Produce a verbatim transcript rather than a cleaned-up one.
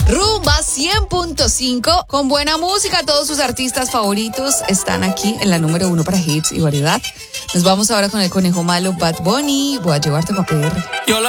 Rumba cien punto cinco, con buena música. Todos sus artistas favoritos están aquí en la número uno para hits y variedad. Nos vamos ahora con el conejo malo Bad Bunny. Voy a llevarte papel.